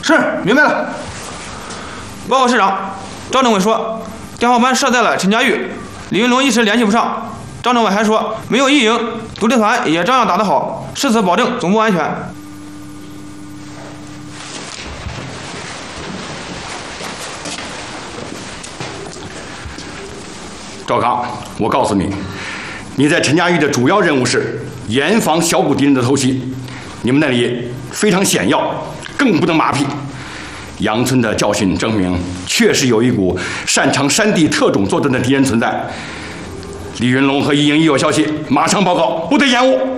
是，明白了。报告市长，赵政委说，电话班设在了陈家峪，李云龙一时联系不上。张政委还说，没有异营，独立团也照样打得好，誓死保证总部安全。 赵刚，我告诉你，你在陈家峪的主要任务是严防小股敌人的偷袭，你们那里非常险要，更不能马屁。杨村的教训证明，确实有一股擅长山地特种作战的敌人存在。李云龙和一营一有消息，马上报告，不得延误。